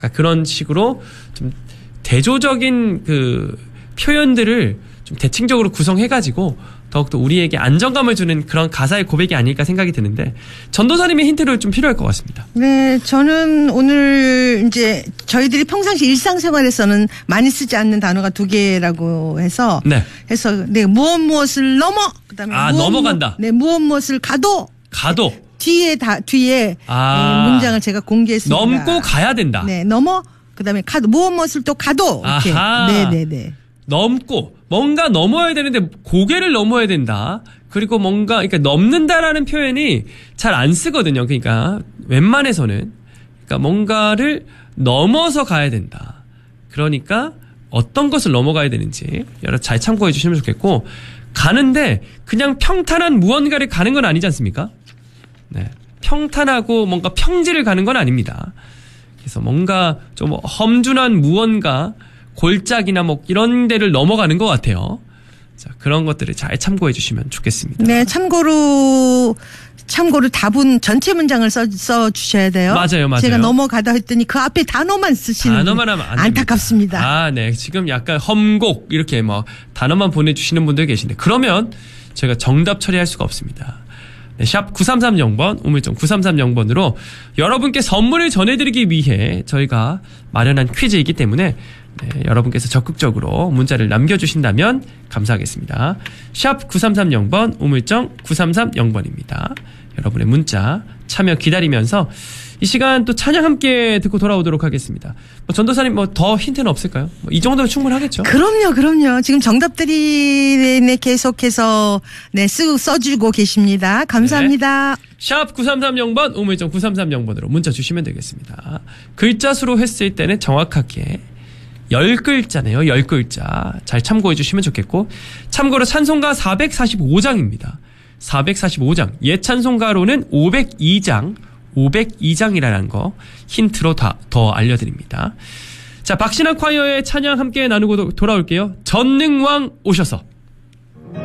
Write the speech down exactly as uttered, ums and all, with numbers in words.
그러니까 그런 식으로 좀 대조적인 그 표현들을 좀 대칭적으로 구성해가지고 더욱더 우리에게 안정감을 주는 그런 가사의 고백이 아닐까 생각이 드는데 전도사님의 힌트를 좀 필요할 것 같습니다. 네, 저는 오늘 이제 저희들이 평상시 일상생활에서는 많이 쓰지 않는 단어가 두 개라고 해서 네. 해서 네 무엇 무엇을 넘어 그다음에 아 무엇, 넘어간다. 네 무엇 무엇을 가도 가도 뒤에 다 뒤에 아, 네, 문장을 제가 공개했습니다. 넘고 가야 된다. 네, 넘어 그다음에 가도 무엇 무엇을 또 가도 이렇게. 아하. 네, 네, 네. 넘고 뭔가 넘어야 되는데 고개를 넘어야 된다. 그리고 뭔가 그러니까 넘는다라는 표현이 잘 안 쓰거든요. 그러니까 웬만해서는 그러니까 뭔가를 넘어서 가야 된다. 그러니까 어떤 것을 넘어가야 되는지 여러 잘 참고해 주시면 좋겠고 가는데 그냥 평탄한 무언가를 가는 건 아니지 않습니까? 네. 평탄하고 뭔가 평지를 가는 건 아닙니다. 그래서 뭔가 좀 험준한 무언가 골짜기나 뭐 이런 데를 넘어가는 것 같아요. 자, 그런 것들을 잘 참고해 주시면 좋겠습니다. 네, 참고로 참고로 답은 전체 문장을 써, 써 주셔야 돼요. 맞아요, 맞아요. 제가 넘어가다 했더니 그 앞에 단어만 쓰시는 단어만 하면 안 안타깝습니다. 됩니다. 아, 네. 지금 약간 험곡 이렇게 뭐 단어만 보내주시는 분들 계신데 그러면 제가 정답 처리할 수가 없습니다. 네, 샵 구삼삼영 번, 우물정 구삼삼영 번으로 여러분께 선물을 전해드리기 위해 저희가 마련한 퀴즈이기 때문에 네, 여러분께서 적극적으로 문자를 남겨주신다면 감사하겠습니다. 샵 구삼삼영 번, 우물정 구삼삼영 번입니다. 여러분의 문자 참여 기다리면서 이 시간 또 찬양 함께 듣고 돌아오도록 하겠습니다. 뭐 전도사님 뭐 더 힌트는 없을까요? 뭐 이 정도면 충분하겠죠? 그럼요, 그럼요. 지금 정답들이 네, 계속해서 네, 쓰, 써주고 계십니다. 감사합니다. 네. 샵 구삼삼영 번, 우물정 구삼삼영 번으로 문자 주시면 되겠습니다. 글자 수로 했을 때는 정확하게 열 글자네요. 열 글자. 잘 참고해 주시면 좋겠고 참고로 찬송가 사백사십오 장입니다. 사백사십오 장. 옛 찬송가로는 오백이 장. 오백이 장이라는 거 힌트로 다, 더 알려드립니다. 자, 박신학 콰이어의 찬양 함께 나누고 돌아올게요. 전능왕 오셔서.